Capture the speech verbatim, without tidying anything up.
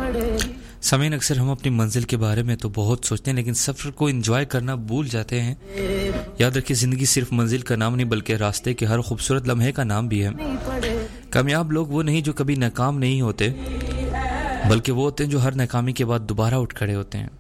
सामीन, अक्सर हम अपनी मंजिल के बारे में तो बहुत सोचते हैं, लेकिन सफ़र को एंजॉय करना भूल जाते हैं। याद रखिए, ज़िंदगी सिर्फ मंजिल का नाम नहीं बल्कि रास्ते के हर खूबसूरत लम्हे का नाम भी है। कामयाब लोग वो नहीं जो कभी नाकाम नहीं होते, बल्कि वो होते हैं जो हर नाकामी के बाद दोबारा उठ खड़े होते हैं।